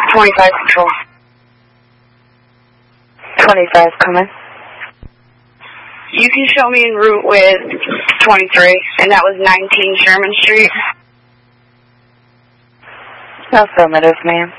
25 control. 25 coming. You can show me en route with 23, and that was 19 Sherman Street. Affirmative, ma'am.